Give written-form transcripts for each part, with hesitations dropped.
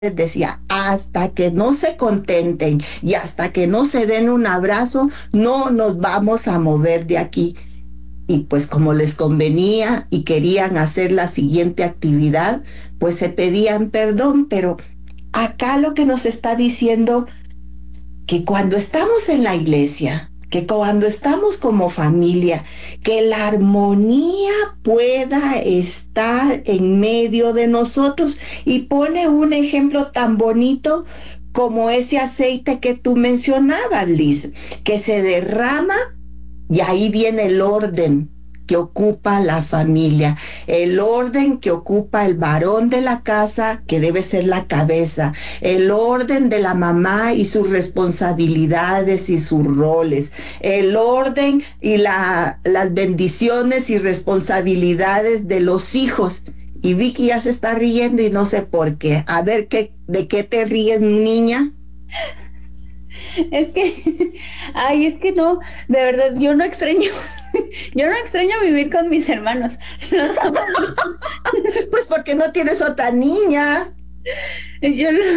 decía, hasta que no se contenten y hasta que no se den un abrazo, no nos vamos a mover de aquí. Y pues como les convenía y querían hacer la siguiente actividad, pues se pedían perdón, pero acá lo que nos está diciendo que cuando estamos en la iglesia, que cuando estamos como familia, que la armonía pueda estar en medio de nosotros y pone un ejemplo tan bonito como ese aceite que tú mencionabas, Liz, que se derrama y ahí viene el orden que ocupa la familia, el orden que ocupa el varón de la casa, que debe ser la cabeza, el orden de la mamá y sus responsabilidades y sus roles, el orden y las bendiciones y responsabilidades de los hijos. Y Vicky ya se está riendo y no sé por qué. A ver, ¿de qué te ríes, niña? Es que, ay, es que no, de verdad, yo no extraño, yo no extraño vivir con mis hermanos. Los amo, Pues porque no tienes otra niña. yo los,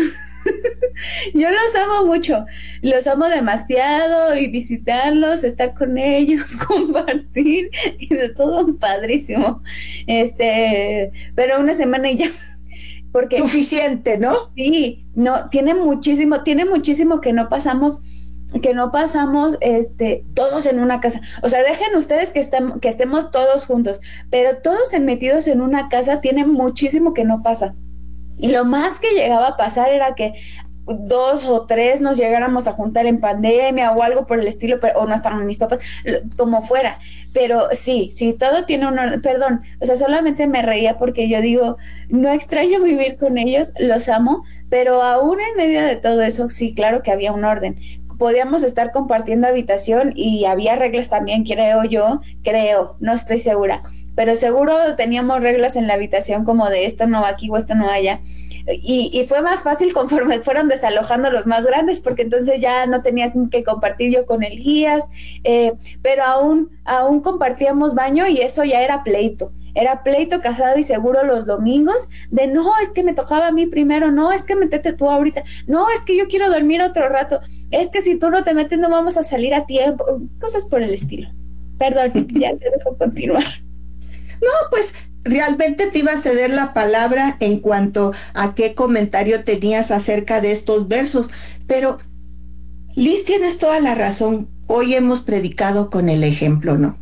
yo los amo mucho, los amo demasiado y visitarlos, estar con ellos, compartir y de todo padrísimo. Pero una semana y ya, porque Suficiente, ¿no? sí, no, tiene muchísimo que no pasamos todos en una casa. O sea, dejen ustedes que estemos todos juntos, pero todos metidos en una casa tiene muchísimo que no pasa. Y lo más que llegaba a pasar era que dos o tres nos llegáramos a juntar en pandemia o algo por el estilo, pero, o no estaban mis papás, como fuera. Pero sí, sí, todo tiene un perdón, o sea, solamente me reía porque yo digo, no extraño vivir con ellos, los amo, pero aún en medio de todo eso, sí, claro que había un orden. Podíamos estar compartiendo habitación y había reglas también, creo, no estoy segura, pero seguro teníamos reglas en la habitación como de esto no va aquí o esto no va allá. Y fue más fácil conforme fueron desalojando los más grandes, porque entonces ya no tenía que compartir yo con el guías, pero aún compartíamos baño y eso ya era pleito casado y seguro los domingos de no, es que me tocaba a mí primero, no, es que métete tú ahorita, no, es que yo quiero dormir otro rato, es que si tú no te metes no vamos a salir a tiempo, cosas por el estilo. Perdón, ya te dejo continuar. No, pues realmente te iba a ceder la palabra en cuanto a qué comentario tenías acerca de estos versos, pero Liz, tienes toda la razón. Hoy hemos predicado con el ejemplo, ¿no?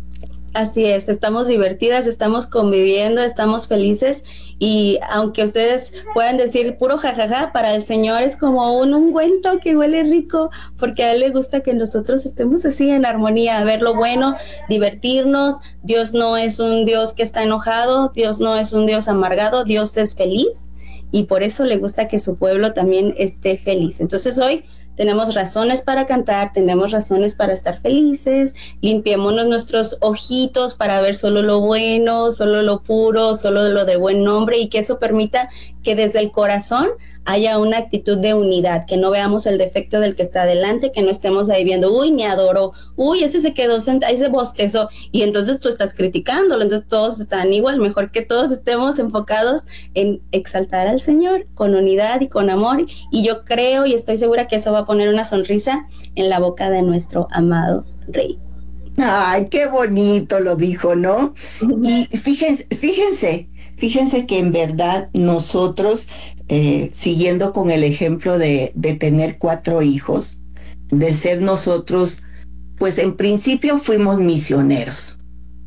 Así es, estamos divertidas, estamos conviviendo, estamos felices y aunque ustedes puedan decir puro jajaja, para el Señor es como un ungüento que huele rico porque a Él le gusta que nosotros estemos así en armonía, ver lo bueno, divertirnos. Dios no es un Dios que está enojado, Dios no es un Dios amargado, Dios es feliz y por eso le gusta que su pueblo también esté feliz. Entonces hoy tenemos razones para cantar, tenemos razones para estar felices, limpiémonos nuestros ojitos para ver solo lo bueno, solo lo puro, solo lo de buen nombre y que eso permita que desde el corazón haya una actitud de unidad, que no veamos el defecto del que está adelante, que no estemos ahí viendo, uy, me adoró, uy, ese se quedó sentado, ese bostezó, y entonces tú estás criticándolo, entonces todos están igual, mejor que todos estemos enfocados en exaltar al Señor con unidad y con amor, y yo creo y estoy segura que eso va a poner una sonrisa en la boca de nuestro amado Rey. Ay, qué bonito lo dijo, ¿no? Y fíjense que en verdad nosotros, siguiendo con el ejemplo de tener cuatro hijos, de ser nosotros, pues en principio fuimos misioneros.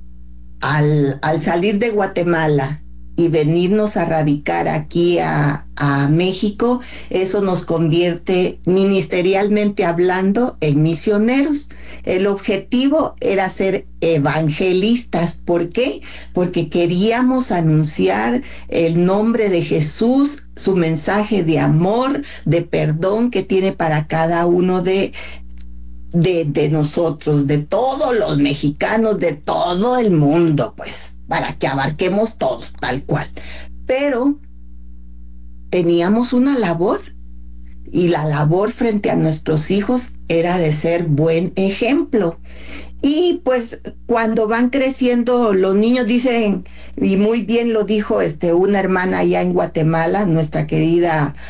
Al salir de Guatemala y venirnos a radicar aquí a México, eso nos convierte ministerialmente hablando en misioneros. El objetivo era ser evangelistas. ¿Por qué? Porque queríamos anunciar el nombre de Jesús, su mensaje de amor, de perdón que tiene para cada uno de nosotros, de todos los mexicanos, de todo el mundo, pues, para que abarquemos todos, tal cual. Pero teníamos una labor y la labor frente a nuestros hijos era de ser buen ejemplo. Y pues cuando van creciendo los niños dicen, y muy bien lo dijo una hermana allá en Guatemala, nuestra querida